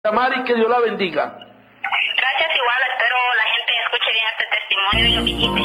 Mari, que Dios la bendiga. Gracias, igual, espero la gente escuche bien este testimonio y lo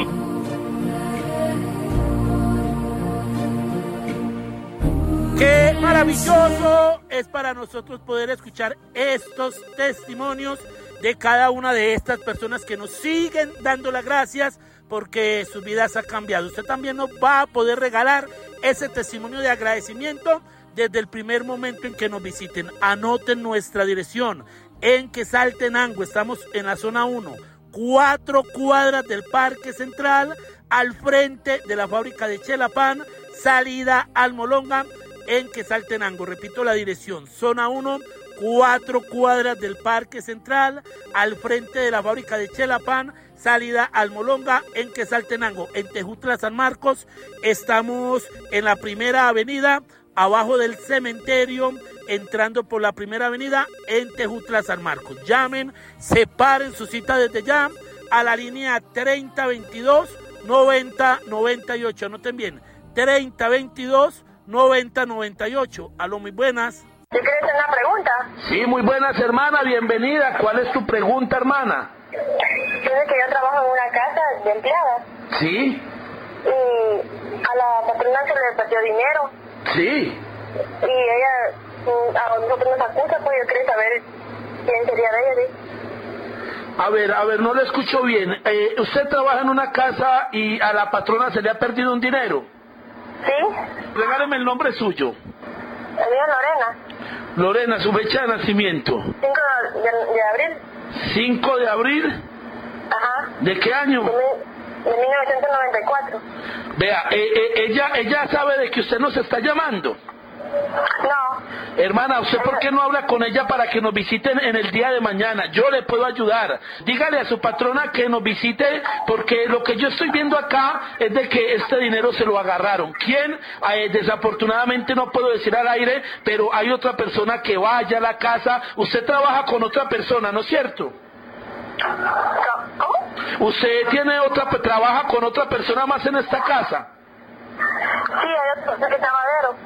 visite. Qué maravilloso es para nosotros poder escuchar estos testimonios de cada una de estas personas que nos siguen dando las gracias porque sus vidas han cambiado. Usted también nos va a poder regalar ese testimonio de agradecimiento desde el primer momento en que nos visiten. Anoten nuestra dirección en Quetzaltenango. Estamos en la zona 1, 4 cuadras del Parque Central, al frente de la fábrica de Chelapán, salida Almolonga, en Quetzaltenango. Repito la dirección, zona 1, 4 cuadras del Parque Central, al frente de la fábrica de Chelapán, salida Almolonga, en Quetzaltenango. En Tejutla, San Marcos, estamos en la primera avenida, abajo del cementerio, entrando por la primera avenida en Tejutla, San Marcos. Llamen, separen su cita desde ya a la línea 3022-9098. Anoten bien, 3022-9098. Aló, muy buenas. ¿Tú quieres hacer una pregunta? Sí, muy buenas, hermana, bienvenida. ¿Cuál es tu pregunta, hermana? Dice que yo trabajo en una casa de empleadas Sí, y a la patrona se le perdió dinero sí. y ella a nosotros nos acusa, pues yo quería saber quién sería de ella, ¿sí? A ver, no le escucho bien. ¿Usted trabaja en una casa y a la patrona se le ha perdido un dinero? ¿Sí? Regáleme el nombre suyo. El mío es Lorena. Lorena, su fecha de nacimiento. 5 de abril. 5 de abril. Ajá. ¿De qué año? De 1994. Vea, ella sabe de que usted nos está llamando. No. Hermana, ¿usted por qué no habla con ella para que nos visiten en el día de mañana? Yo le puedo ayudar. Dígale a su patrona que nos visite, porque lo que yo estoy viendo acá es de que este dinero se lo agarraron. ¿Quién? Desafortunadamente no puedo decir al aire, pero hay otra persona que vaya a la casa. Usted trabaja con otra persona, ¿no es cierto? ¿Cómo? ¿Usted trabaja con otra persona más en esta casa? Sí, hay otra persona que está Madero.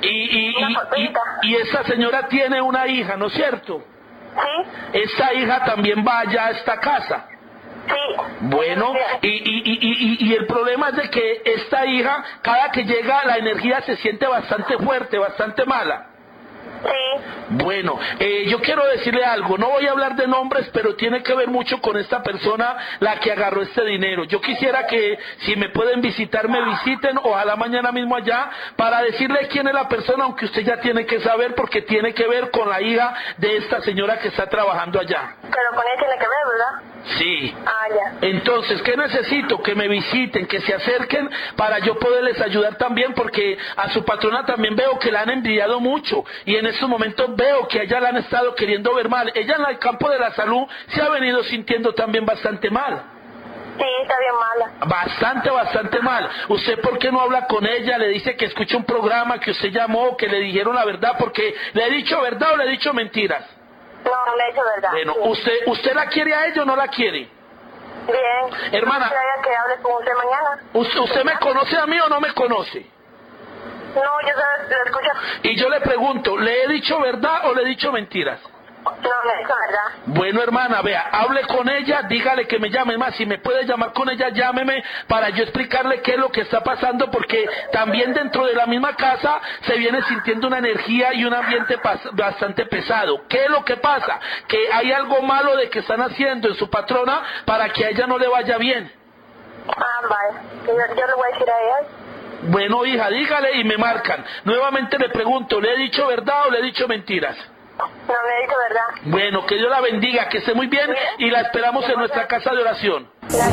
Y esa señora tiene una hija, ¿no es cierto? Sí. Esta hija también va allá a esta casa. Sí. Bueno, y el problema es de que esta hija, cada que llega, la energía se siente bastante fuerte, bastante mala. Sí. Bueno, yo quiero decirle algo, no voy a hablar de nombres, pero tiene que ver mucho con esta persona, la que agarró este dinero. Yo quisiera que, si me pueden visitar, me visiten, ojalá mañana mismo allá, para decirle quién es la persona, aunque usted ya tiene que saber, porque tiene que ver con la hija de esta señora que está trabajando allá. Pero con ella tiene que ver, ¿verdad? Sí. Ah, ya. Entonces, ¿qué necesito? Que me visiten, que se acerquen para yo poderles ayudar también, porque a su patrona también veo que la han envidiado mucho y en estos momentos veo que a ella la han estado queriendo ver mal. Ella en el campo de la salud se ha venido sintiendo también bastante mal. Sí, está bien mala. Bastante mal. ¿Usted por qué no habla con ella? Le dice que escucha un programa, que usted llamó, que le dijeron la verdad, porque le he dicho verdad o le he dicho mentiras. No, le he dicho verdad. Bueno, sí. ¿usted la quiere a ella o no la quiere? Bien. Hermana, Que hable con usted mañana. ¿Usted me conoce a mí o no me conoce? No, yo lo escucho. Y yo le pregunto, ¿le he dicho verdad o le he dicho mentiras? No, le he dicho verdad. Bueno, hermana, vea, hable con ella, dígale que me llame más. Si me puede llamar con ella, llámeme para yo explicarle qué es lo que está pasando, porque también dentro de la misma casa se viene sintiendo una energía y un ambiente bastante pesado. ¿Qué es lo que pasa? Que hay algo malo de que están haciendo en su patrona para que a ella no le vaya bien. Ah, vale. Yo le voy a decir a ella. Bueno, hija, dígale y me marcan. Nuevamente le pregunto, ¿le he dicho verdad o le he dicho mentiras? No, le he dicho verdad. Bueno, que Dios la bendiga, que esté muy bien y la esperamos en nuestra casa de oración.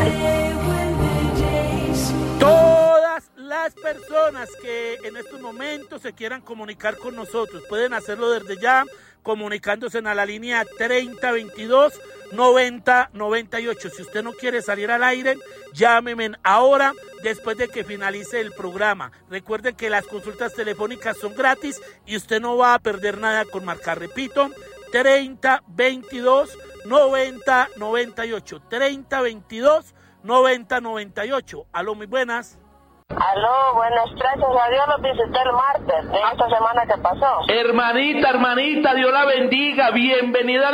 Todas las personas que en estos momentos se quieran comunicar con nosotros pueden hacerlo desde ya, comunicándose a la línea 3022-9098. Si usted no quiere salir al aire, llámeme ahora después de que finalice el programa. Recuerden que las consultas telefónicas son gratis y usted no va a perder nada con marcar. Repito, 3022-9098. 3022-9098. Aló, muy buenas. Aló, buenas, gracias a Dios los visité el martes de esta semana que pasó. Hermanita, Dios la bendiga, bienvenida